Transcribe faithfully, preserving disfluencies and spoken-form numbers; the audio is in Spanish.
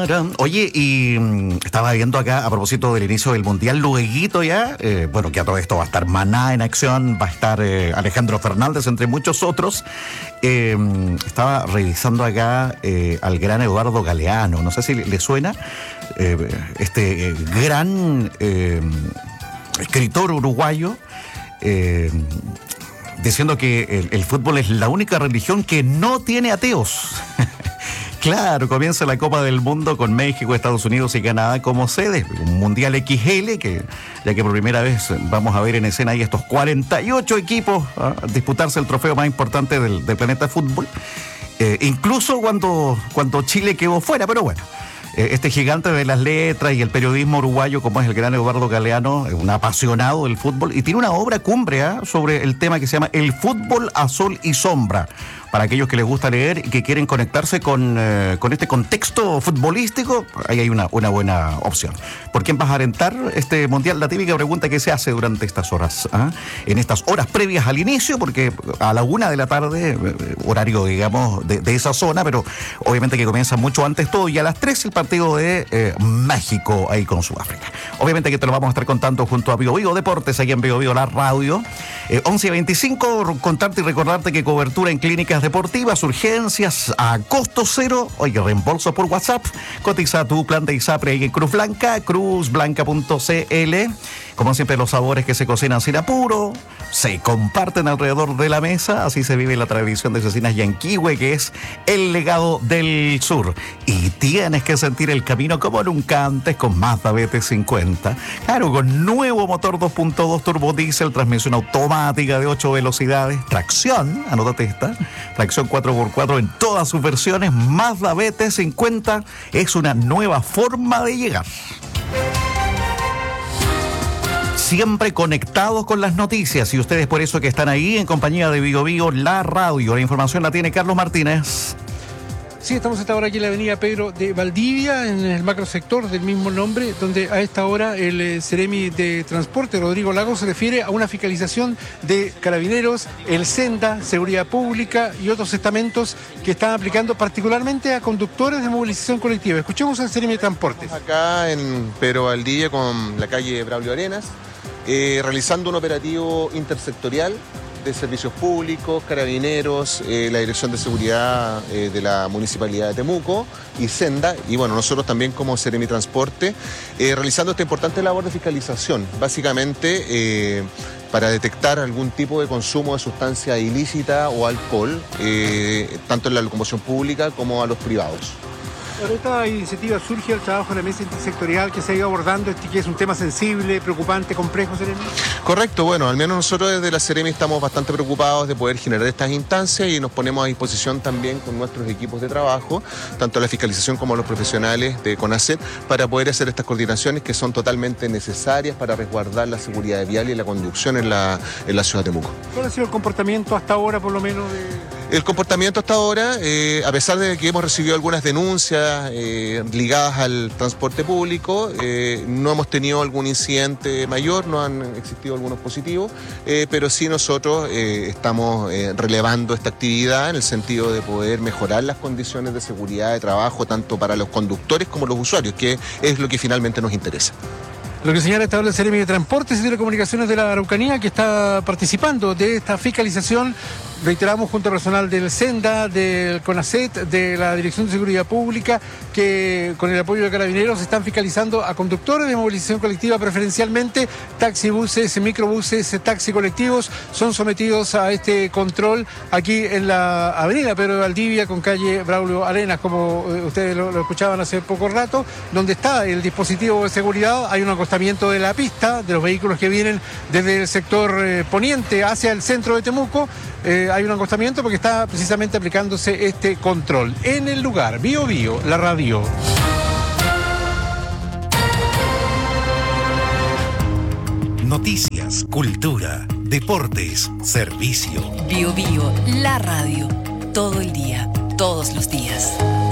Tarán. Oye, y mm, estaba viendo acá a propósito del inicio del Mundial, lueguito ya, eh, bueno, que a todo esto va a estar Maná en acción, va a estar eh, Alejandro Fernández, entre muchos otros. Eh, estaba revisando acá eh, al gran Eduardo Galeano, no sé si le, le suena, eh, este eh, gran eh, escritor uruguayo, eh, diciendo que el, el fútbol es la única religión que no tiene ateos. Claro, comienza la Copa del Mundo con México, Estados Unidos y Canadá como sede, un Mundial equis ele, que ya que por primera vez vamos a ver en escena ahí estos cuarenta y ocho equipos a disputarse el trofeo más importante del, del planeta fútbol, eh, incluso cuando, cuando Chile quedó fuera, pero bueno. Este gigante de las letras y el periodismo uruguayo, como es el gran Eduardo Galeano, es un apasionado del fútbol y tiene una obra cumbre ¿eh? sobre el tema que se llama El fútbol a sol y sombra. Para aquellos que les gusta leer y que quieren conectarse con, eh, con este contexto futbolístico, ahí hay una, una buena opción. ¿Por quién vas a alentar este mundial? La típica pregunta que se hace durante estas horas, ¿eh? en estas horas previas al inicio, porque a la una de la tarde, eh, horario, digamos, de, de esa zona, pero obviamente que comienza mucho antes todo, y a las tres el partido de eh, México ahí con Sudáfrica. Obviamente que te lo vamos a estar contando junto a Bio Bio Deportes, aquí en Bio Bio La Radio. Eh, once veinticinco, contarte y recordarte que cobertura en clínicas deportivas, urgencias a costo cero, oye, reembolso por WhatsApp, cotiza tu plan de ISAPRE ahí en Cruz Blanca, cruz blanca punto c l. Como siempre, los sabores que se cocinan sin apuro, se comparten alrededor de la mesa, así se vive la tradición de Cecinas Yanquihue, que es el legado del sur. Y tienes que sentir el camino como nunca antes con Mazda B T cincuenta. Claro, con nuevo motor dos punto dos turbo diésel, transmisión automática de ocho velocidades, tracción, anótate esta, tracción cuatro por cuatro en todas sus versiones. Mazda B T cincuenta es una nueva forma de llegar. Siempre conectados con las noticias, y ustedes por eso que están ahí en compañía de Bio Bio La Radio. La información la tiene Carlos Martínez. Sí, estamos hasta ahora aquí en la avenida Pedro de Valdivia, en el macrosector del mismo nombre, donde a esta hora el eh, Seremi de Transporte, Rodrigo Lagos, se refiere a una fiscalización de Carabineros, el Senda, Seguridad Pública y otros estamentos que están aplicando particularmente a conductores de movilización colectiva. Escuchemos al Seremi de Transportes. Acá en Pedro Valdivia con la calle Braulio Arenas, eh, realizando un operativo intersectorial de servicios públicos, Carabineros, eh, la Dirección de Seguridad eh, de la Municipalidad de Temuco y Senda, y bueno, nosotros también como Seremi Transporte, eh, realizando esta importante labor de fiscalización, básicamente eh, para detectar algún tipo de consumo de sustancia ilícita o alcohol, eh, tanto en la locomoción pública como a los privados. Pero esta iniciativa surge del trabajo de la mesa intersectorial que se ha ido abordando, este que es un tema sensible, preocupante, complejo, Seremi. Correcto, bueno, al menos nosotros desde la Seremi estamos bastante preocupados de poder generar estas instancias y nos ponemos a disposición también con nuestros equipos de trabajo, tanto la fiscalización como los profesionales de CONACET, para poder hacer estas coordinaciones que son totalmente necesarias para resguardar la seguridad vial y la conducción en la, en la ciudad de Temuco. ¿Cuál ha sido el comportamiento hasta ahora, por lo menos, de...? El comportamiento hasta ahora, eh, a pesar de que hemos recibido algunas denuncias eh, ligadas al transporte público, eh, no hemos tenido algún incidente mayor, no han existido algunos positivos, eh, pero sí nosotros eh, estamos eh, relevando esta actividad en el sentido de poder mejorar las condiciones de seguridad de trabajo tanto para los conductores como los usuarios, que es lo que finalmente nos interesa. Lo que señala esta hora el Seremi de Transportes y Telecomunicaciones de la Araucanía, que está participando de esta fiscalización, reiteramos, junto al personal del Senda, del CONACET, de la Dirección de Seguridad Pública, que con el apoyo de Carabineros están fiscalizando a conductores de movilización colectiva, preferencialmente taxibuses, microbuses, taxi colectivos, son sometidos a este control aquí en la avenida Pedro de Valdivia con calle Braulio Arenas, como ustedes lo, lo escuchaban hace poco rato, donde está el dispositivo de seguridad. Hay un acostamiento de la pista de los vehículos que vienen desde el sector eh, poniente hacia el centro de Temuco. Eh, hay un acostamiento porque está precisamente aplicándose este control. En el lugar, Bio Bio, la radio. Noticias, cultura, deportes, servicio. Bio Bio, la radio. Todo el día, todos los días.